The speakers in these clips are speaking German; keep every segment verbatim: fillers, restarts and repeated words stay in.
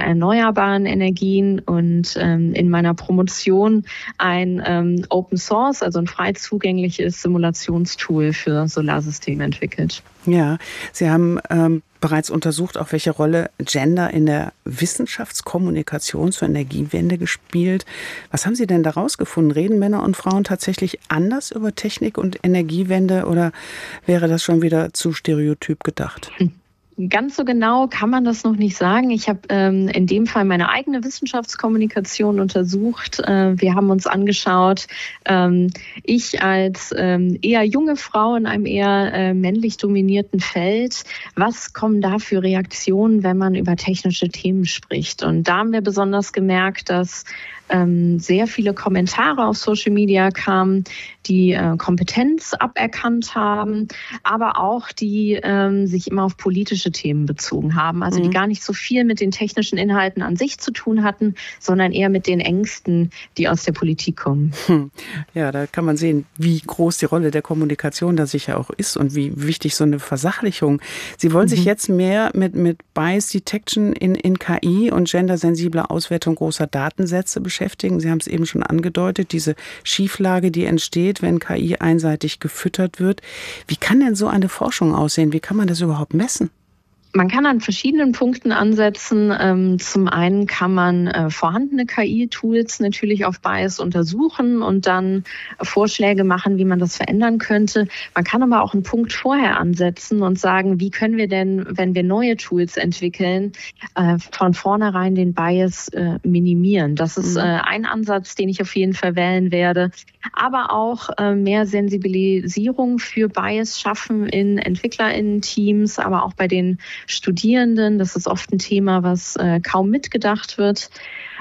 erneuerbaren Energien und ähm, in meiner Promotion ein ähm, Open Source, also ein frei zugängliches Simulationstool für Solarsysteme entwickelt. Ja, Sie haben ähm, bereits untersucht, auch welche Rolle Gender in der Wissenschaftskommunikation zur Energiewende gespielt. Was haben Sie denn da rausgefunden? Reden Männer und Frauen tatsächlich anders über Technik und Energiewende oder wäre das schon wieder zu stereotyp gedacht? Hm. Ganz so genau kann man das noch nicht sagen. Ich habe ähm, in dem Fall meine eigene Wissenschaftskommunikation untersucht. Äh, wir haben uns angeschaut, ähm, ich als ähm, eher junge Frau in einem eher äh, männlich dominierten Feld, was kommen da für Reaktionen, wenn man über technische Themen spricht? Und da haben wir besonders gemerkt, dass ähm, sehr viele Kommentare auf Social Media kamen, die äh, Kompetenz aberkannt haben, aber auch die ähm, sich immer auf politische Themen bezogen haben, also mhm. die gar nicht so viel mit den technischen Inhalten an sich zu tun hatten, sondern eher mit den Ängsten, die aus der Politik kommen. Hm. Ja, da kann man sehen, wie groß die Rolle der Kommunikation da sicher auch ist und wie wichtig so eine Versachlichung. Sie wollen mhm. sich jetzt mehr mit, mit Bias Detection in, in K I und gendersensibler Auswertung großer Datensätze beschäftigen. Sie haben es eben schon angedeutet, diese Schieflage, die entsteht, wenn K I einseitig gefüttert wird. Wie kann denn so eine Forschung aussehen? Wie kann man das überhaupt messen? Man kann an verschiedenen Punkten ansetzen. Ähm, zum einen kann man äh, vorhandene K I-Tools natürlich auf Bias untersuchen und dann äh, Vorschläge machen, wie man das verändern könnte. Man kann aber auch einen Punkt vorher ansetzen und sagen, wie können wir denn, wenn wir neue Tools entwickeln, äh, von vornherein den Bias äh, minimieren. Das ist äh, ein Ansatz, den ich auf jeden Fall wählen werde. Aber auch äh, mehr Sensibilisierung für Bias schaffen in EntwicklerInnen-Teams, aber auch bei den Studierenden. Das ist oft ein Thema, was äh, kaum mitgedacht wird.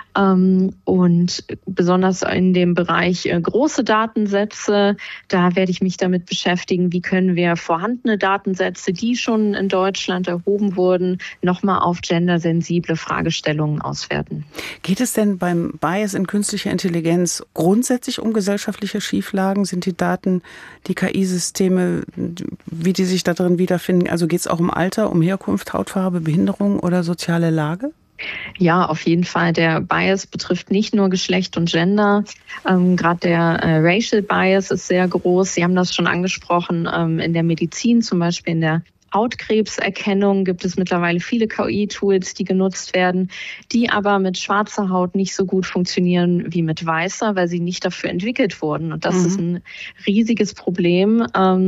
Ähm, und besonders in dem Bereich äh, große Datensätze, da werde ich mich damit beschäftigen, wie können wir vorhandene Datensätze, die schon in Deutschland erhoben wurden, nochmal auf gendersensible Fragestellungen auswerten. Geht es denn beim Bias in künstlicher Intelligenz grundsätzlich um gesellschaftliche Schieflagen? Sind die Daten, die K I-Systeme, wie die sich da drin wiederfinden? Also geht es auch um Alter, um Herkunft, Hautfarbe, Behinderung oder soziale Lage? Ja, auf jeden Fall. Der Bias betrifft nicht nur Geschlecht und Gender. Ähm, Gerade der äh, Racial Bias ist sehr groß. Sie haben das schon angesprochen. Ähm, in der Medizin, zum Beispiel in der Hautkrebserkennung, gibt es mittlerweile viele K I-Tools, die genutzt werden, die aber mit schwarzer Haut nicht so gut funktionieren wie mit weißer, weil sie nicht dafür entwickelt wurden. Und das mhm. ist ein riesiges Problem.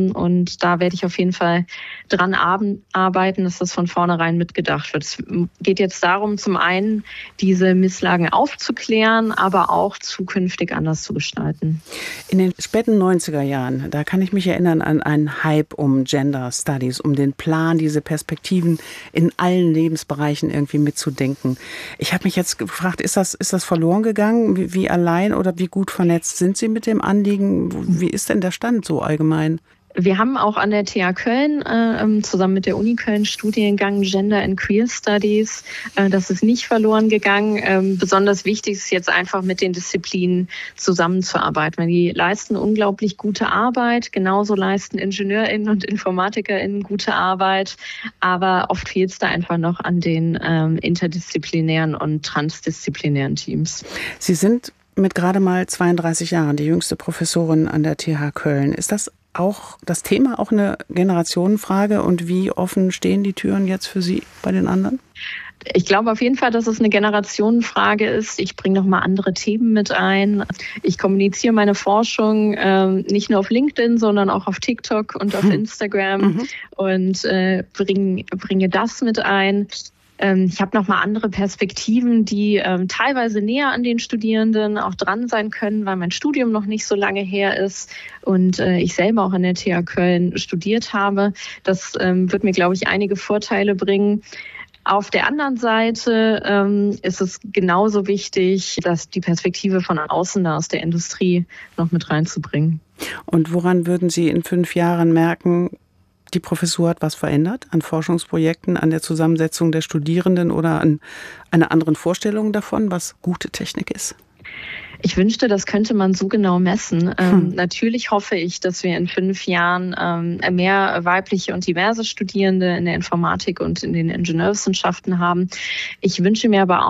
Und da werde ich auf jeden Fall dran arbeiten, dass das von vornherein mitgedacht wird. Es geht jetzt darum, zum einen diese Misslagen aufzuklären, aber auch zukünftig anders zu gestalten. In den späten neunziger Jahren, da kann ich mich erinnern an einen Hype um Gender Studies, um den Plan, diese Perspektiven in allen Lebensbereichen irgendwie mitzudenken. Ich habe mich jetzt gefragt, ist das, ist das verloren gegangen? Wie, wie allein oder wie gut vernetzt sind Sie mit dem Anliegen? Wie ist denn der Stand so allgemein? Wir haben auch an der T H Köln äh, zusammen mit der Uni Köln Studiengang Gender and Queer Studies. Äh, das ist nicht verloren gegangen. Ähm, besonders wichtig ist jetzt einfach mit den Disziplinen zusammenzuarbeiten. Weil die leisten unglaublich gute Arbeit. Genauso leisten IngenieurInnen und InformatikerInnen gute Arbeit. Aber oft fehlt es da einfach noch an den ähm, interdisziplinären und transdisziplinären Teams. Sie sind mit gerade mal zweiunddreißig Jahren die jüngste Professorin an der T H Köln. Ist das auch das Thema auch eine Generationenfrage und wie offen stehen die Türen jetzt für Sie bei den anderen? Ich glaube auf jeden Fall, dass es eine Generationenfrage ist. Ich bringe noch mal andere Themen mit ein. Ich kommuniziere meine Forschung ähm, nicht nur auf LinkedIn, sondern auch auf TikTok und auf Instagram mhm. und äh, bring, bringe das mit ein. Ich habe nochmal andere Perspektiven, die ähm, teilweise näher an den Studierenden auch dran sein können, weil mein Studium noch nicht so lange her ist und äh, ich selber auch an der T H Köln studiert habe. Das ähm, wird mir, glaube ich, einige Vorteile bringen. Auf der anderen Seite ähm, ist es genauso wichtig, dass die Perspektive von außen, da aus der Industrie, noch mit reinzubringen. Und woran würden Sie in fünf Jahren merken, die Professur hat was verändert an Forschungsprojekten, an der Zusammensetzung der Studierenden oder an einer anderen Vorstellung davon, was gute Technik ist? Ich wünschte, das könnte man so genau messen. Ähm, hm. Natürlich hoffe ich, dass wir in fünf Jahren ähm, mehr weibliche und diverse Studierende in der Informatik und in den Ingenieurwissenschaften haben. Ich wünsche mir aber auch,